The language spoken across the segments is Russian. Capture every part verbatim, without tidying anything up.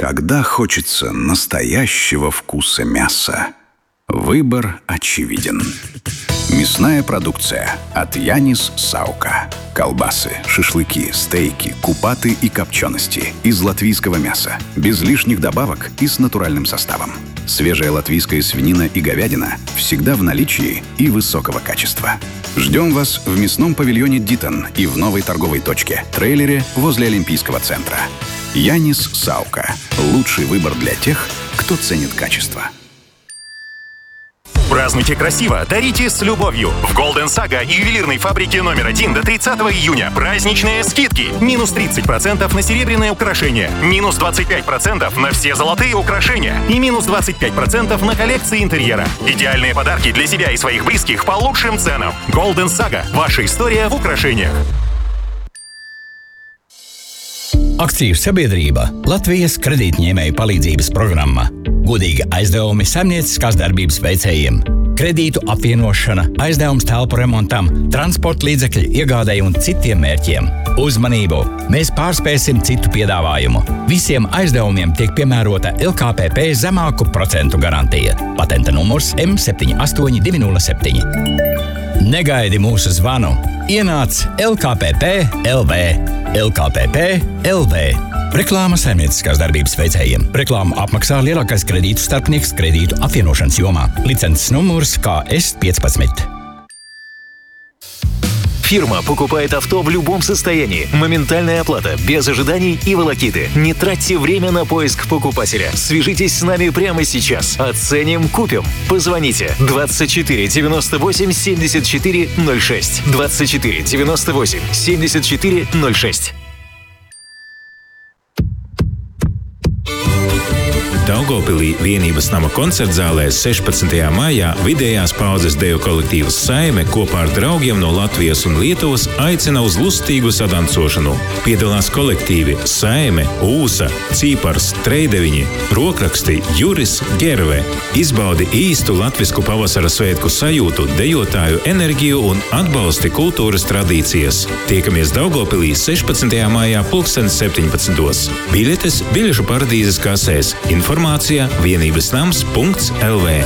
Когда хочется настоящего вкуса мяса, выбор очевиден. Мясная продукция от Янис Саука. Колбасы, шашлыки, стейки, купаты и копчености из латвийского мяса, без лишних добавок и с натуральным составом. Свежая латвийская свинина и говядина всегда в наличии и высокого качества. Ждем вас в мясном павильоне «Дитон» и в новой торговой точке «Трейлере» возле Олимпийского центра. Янис Саука. Лучший выбор для тех, кто ценит качество. Празднуйте красиво, дарите с любовью. В Golden Saga и ювелирной фабрике номер один до тридцатого июня праздничные скидки. Минус тридцать процентов на серебряные украшения, минус двадцать пять процентов на все золотые украшения и минус двадцать пять процентов на коллекции интерьера. Идеальные подарки для себя и своих близких по лучшим ценам. Golden Saga. Ваша история в украшениях. Akciju sabiedrība Latvijas kredītņēmēju palīdzības programma. Godīgi aizdevumi saimnieciskās darbības veicējiem. Kredītu apvienošana, aizdevums telpu remontam, transporta līdzekļu iegādei un citiem mērķiem. Uzmanību! Mēs pārspēsim citu piedāvājumu. Visiem aizdevumiem tiek piemērota L K P P zemāku procentu garantija. Patenta numurs M septiņi astoņi divi nulle septiņi. Negaidi mūsu zvanu. Ienāc L K P P L V. L K P P L V. Reklāma saimnieciskās darbības veicējiem. Reklāmu apmaksā lielākais kredītu starpnieks kredītu apvienošanas jomā. Licences numurs K S пятнадцать. Фирма покупает авто в любом состоянии. Моментальная оплата, без ожиданий и волокиты. Не тратьте время на поиск покупателя. Свяжитесь с нами прямо сейчас. Оценим, купим. Позвоните двадцать четыре девяносто восемь семьдесят четыре ноль шесть. двадцать четыре девяносто восемь семьдесят четыре ноль шесть. Daugavpilī vienības nama koncertzālē sešpadsmitajā maijā vidējās paudzes deju kolektīvs Saime kopā ar draugiem no Latvijas un Lietuvas aicina uz lustīgu sadancošanu. Piedalās kolektīvi Saime, Ūsa, Cīpars, Treideviņi, Rokraksti, Juris, Gerve. Izbaudi īstu latvisku pavasara svētku sajūtu, dejotāju enerģiju un atbalsti kultūras tradīcijas. Tiekamies Daugavpilī sešpadsmitajā maijā pulksten septiņpadsmitos. Biļetes biļešu paradīzes kasēs. Информация vienībasnams punkts L V.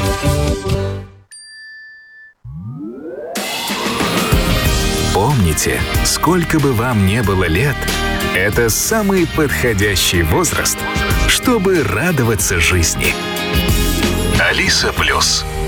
Помните, сколько бы вам ни было лет, это самый подходящий возраст, чтобы радоваться жизни. Алиса Плюс.